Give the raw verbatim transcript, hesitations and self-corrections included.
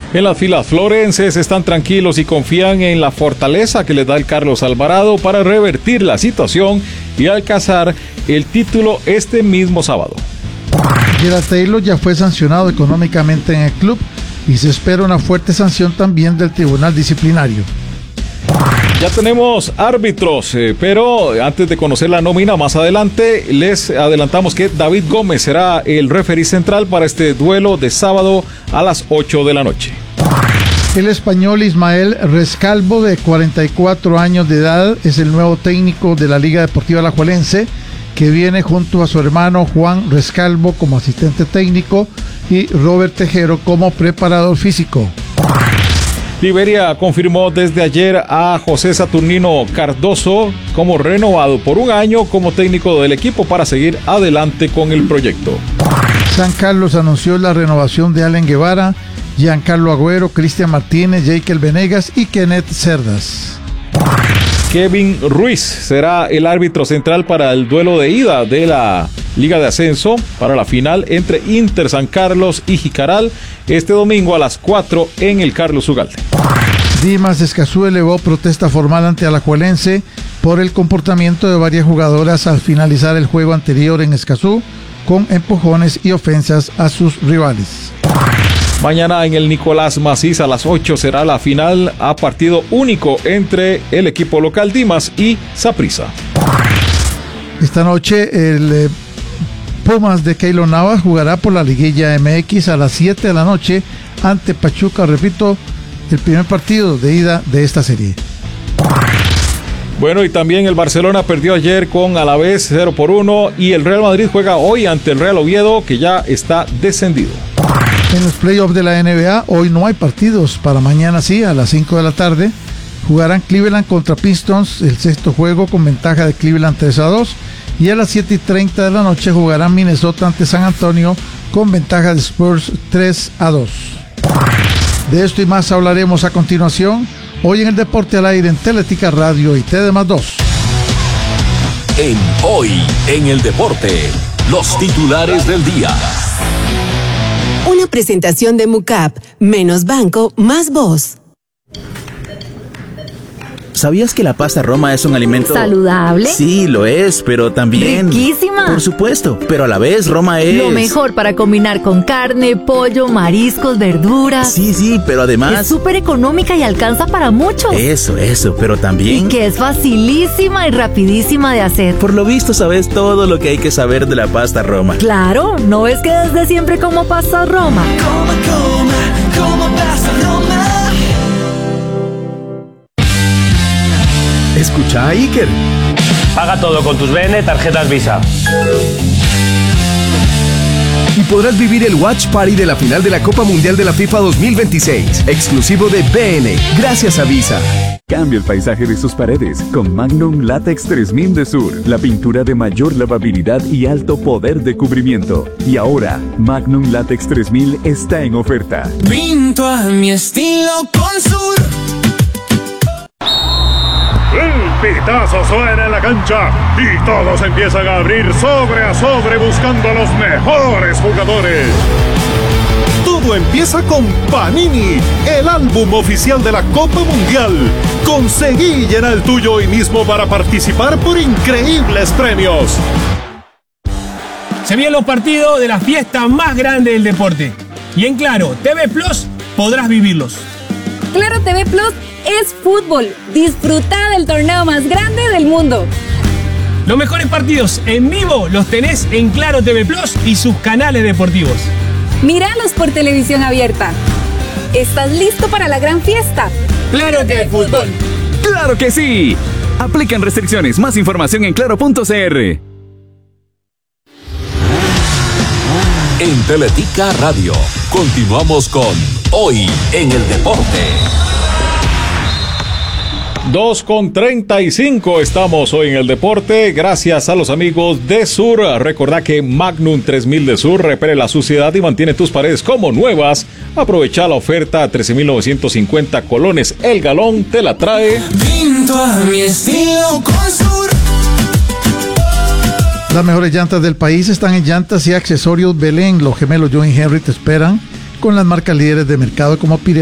En las filas florenses están tranquilos y confían en la fortaleza que les da el Carlos Alvarado para revertir la situación y alcanzar el título este mismo sábado. Gerard Taylor ya fue sancionado económicamente en el club y se espera una fuerte sanción también del tribunal disciplinario. Ya tenemos árbitros, eh, pero antes de conocer la nómina más adelante, les adelantamos que David Gómez será el referí central para este duelo de sábado a las ocho de la noche. El español Ismael Rescalvo, de cuarenta y cuatro años de edad, es el nuevo técnico de la Liga Deportiva Alajuelense, que viene junto a su hermano Juan Rescalvo como asistente técnico y Robert Tejero como preparador físico. Liberia confirmó desde ayer a José Saturnino Cardoso como renovado por un año como técnico del equipo para seguir adelante con el proyecto. San Carlos anunció la renovación de Allen Guevara, Giancarlo Agüero, Cristian Martínez, Jekyll Venegas y Kenneth Cerdas. Kevin Ruiz será el árbitro central para el duelo de ida de la Liga de Ascenso para la final entre Inter San Carlos y Jicaral este domingo a las cuatro en el Carlos Ugalde. Dimas Escazú elevó protesta formal ante Alajuelense por el comportamiento de varias jugadoras al finalizar el juego anterior en Escazú, con empujones y ofensas a sus rivales. Mañana en el Nicolás Macís a las ocho será la final a partido único entre el equipo local Dimas y Saprissa. Esta noche el eh, Pumas de Keylor Navas jugará por la liguilla M X a las siete de la noche ante Pachuca, repito, el primer partido de ida de esta serie. Bueno, y también el Barcelona perdió ayer con Alavés cero por uno y el Real Madrid juega hoy ante el Real Oviedo, que ya está descendido. En los playoffs de la N B A, hoy no hay partidos, para mañana sí, a las cinco de la tarde. Jugarán Cleveland contra Pistons, el sexto juego con ventaja de Cleveland tres a dos. Y a las siete y treinta de la noche jugarán Minnesota ante San Antonio con ventaja de Spurs tres a dos. De esto y más hablaremos a continuación, hoy en el Deporte al Aire en Teletica Radio y T D más dos. En Hoy en el Deporte, los titulares del día. Una presentación de Mucap, menos banco, más voz. ¿Sabías que la pasta Roma es un alimento saludable? Sí, lo es, pero también riquísima. Por supuesto, pero a la vez Roma es lo mejor para combinar con carne, pollo, mariscos, verduras. Sí, sí, pero además es súper económica y alcanza para muchos. Eso, eso, pero también y que es facilísima y rapidísima de hacer. Por lo visto sabes todo lo que hay que saber de la pasta Roma. Claro, ¿no ves que desde siempre como pasta Roma? Coma, coma, como pasta Roma. Escucha a Iker. Paga todo con tus B N tarjetas Visa. Y podrás vivir el Watch Party de la final de la Copa Mundial de la FIFA dos mil veintiséis, exclusivo de B N, gracias a Visa. Cambia el paisaje de sus paredes con Magnum Latex tres mil de Sur, la pintura de mayor lavabilidad y alto poder de cubrimiento. Y ahora, Magnum Latex tres mil está en oferta. Pinto a mi estilo con Sur. El pitazo suena en la cancha y todos empiezan a abrir sobre a sobre buscando a los mejores jugadores. Todo empieza con Panini, el álbum oficial de la Copa Mundial. Conseguí llenar el tuyo hoy mismo para participar por increíbles premios. Se vienen los partidos de la fiesta más grande del deporte. Y en Claro T V Plus podrás vivirlos. Claro T V Plus es fútbol. Disfruta del torneo más grande del mundo. Los mejores partidos en vivo los tenés en Claro T V Plus y sus canales deportivos. Míralos por televisión abierta. ¿Estás listo para la gran fiesta? ¡Claro que es fútbol! ¡Claro que sí! Aplican restricciones. Más información en claro punto c r. En Teletica Radio, continuamos con Hoy en el Deporte. dos con treinta y cinco estamos hoy en el deporte, gracias a los amigos de Sur. Recordá que Magnum tres mil de Sur repele la suciedad y mantiene tus paredes como nuevas. Aprovecha la oferta a trece mil novecientos cincuenta colones el galón, te la trae. Pinto a mi estilo con Sur. Las mejores llantas del país están en Llantas y Accesorios Belén. Los gemelos John y Henry te esperan con las marcas líderes de mercado como Pirelli,